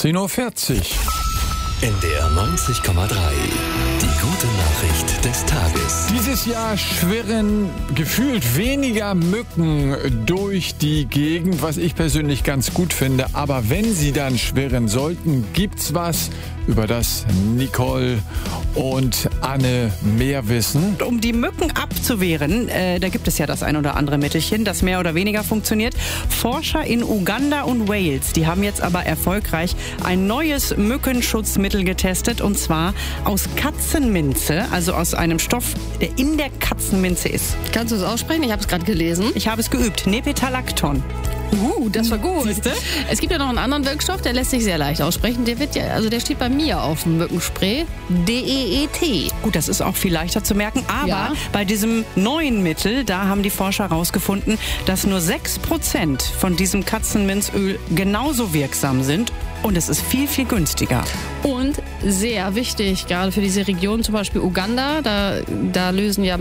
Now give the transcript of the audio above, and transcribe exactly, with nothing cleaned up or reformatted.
zehn Uhr vierzig. N D R neunzig Komma drei. Die gute Nachricht des Tages. Dieses Jahr schwirren gefühlt weniger Mücken durch die Gegend, was ich persönlich ganz gut finde. Aber wenn sie dann schwirren sollten, gibt's was, über das Nicole und Anne mehr wissen. Um die Mücken abzuwehren, äh, da gibt es ja das ein oder andere Mittelchen, das mehr oder weniger funktioniert. Forscher in Uganda und Wales, die haben jetzt aber erfolgreich ein neues Mückenschutzmittel getestet, und zwar aus Katzenminze, also aus einem Stoff, der in der Katzenminze ist. Kannst du es aussprechen? Ich habe es gerade gelesen. Ich habe es geübt. Nepetalacton. Uh, das war gut. Siehste? Es gibt ja noch einen anderen Wirkstoff, der lässt sich sehr leicht aussprechen. Der wird ja, also der steht bei mir auf dem Mückenspray. D E E T. Gut, das ist auch viel leichter zu merken, aber Ja. bei diesem neuen Mittel, da haben die Forscher herausgefunden, dass nur sechs Prozent von diesem Katzenminzöl genauso wirksam sind, und es ist viel, viel günstiger. Und sehr wichtig, gerade für diese Region, zum Beispiel Uganda, da, da lösen ja